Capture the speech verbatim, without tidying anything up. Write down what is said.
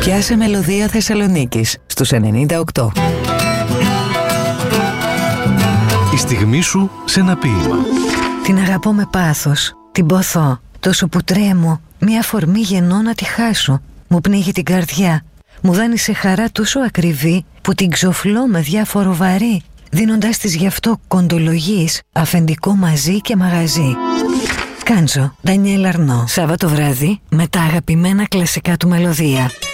Πιάσε μελωδία Θεσσαλονίκης στους ενενήντα οκτώ. Η στιγμή σου σε ένα ποίημα. Την αγαπώ με πάθος, την ποθώ, τόσο που τρέμω, μια αφορμή γεννώ να τη χάσω. Μου πνίγει την καρδιά, μου δάνεισε χαρά τόσο ακριβή που την ξοφλώ με διάφορο βαρύ, δίνοντας της γι' αυτό κοντολογής, αφεντικό μαζί και μαγαζί. Κάντζο, Ντανιέλ Αρνό, Σάββατο βράδυ με τα αγαπημένα κλασικά του μελωδία.